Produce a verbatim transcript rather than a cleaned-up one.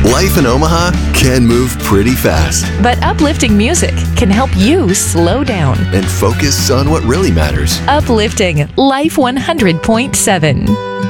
Life in Omaha can move pretty fast But uplifting music can help you slow down. and focus on what really matters. Uplifting Life one hundred point seven.